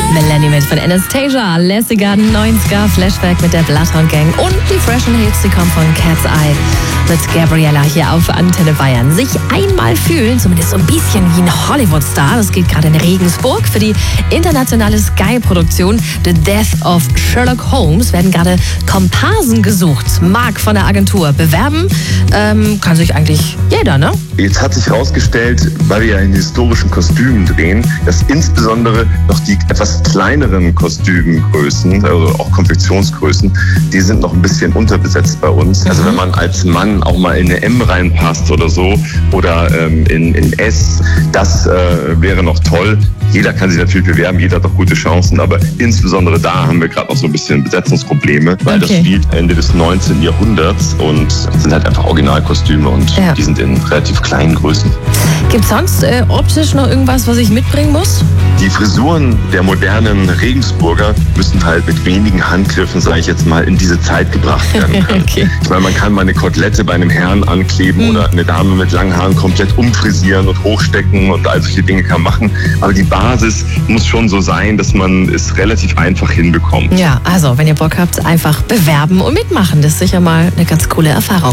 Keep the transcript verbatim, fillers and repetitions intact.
Melanie mit von Anastasia, lässiger neunziger Flashback mit der Bloodhound Gang und die freshen Hits, die kommen von Cat's Eye mit Gabriella hier auf Antenne Bayern. Sich einmal fühlen, zumindest so ein bisschen wie ein Hollywood-Star, das geht gerade in Regensburg. Für die internationale Sky-Produktion The Death of Sherlock Holmes werden gerade Komparsen gesucht. Marc von der Agentur. Bewerben ähm, kann sich eigentlich jeder, ne? Jetzt hat sich herausgestellt, weil wir ja in historischen Kostümen drehen, dass insbesondere noch die etwas kleineren Kostümgrößen, also auch Konfektionsgrößen, die sind noch ein bisschen unterbesetzt bei uns. Also wenn man als Mann auch mal in eine M reinpasst oder so oder ähm, in, in S, das äh, wäre noch toll. Jeder kann sich natürlich bewerben, jeder hat auch gute Chancen, aber insbesondere da haben wir gerade noch so ein bisschen Besetzungsprobleme, weil okay. das spielt Ende des neunzehnten Jahrhunderts und sind halt einfach Originalkostüme und ja. die sind in relativ kleinen Größen. Gibt es sonst äh, optisch noch irgendwas, was ich mitbringen muss? Die Frisuren der modernen Regensburger müssen halt mit wenigen Handgriffen, sage ich jetzt mal, in diese Zeit gebracht werden können. okay. Ich meine, man kann mal eine Kotelette bei einem Herrn ankleben mhm. oder eine Dame mit langen Haaren komplett umfrisieren und hochstecken und all solche Dinge kann man machen. Aber die Basis muss schon so sein, dass man es relativ einfach hinbekommt. Ja, also wenn ihr Bock habt, einfach bewerben und mitmachen. Das ist sicher mal eine ganz coole Erfahrung.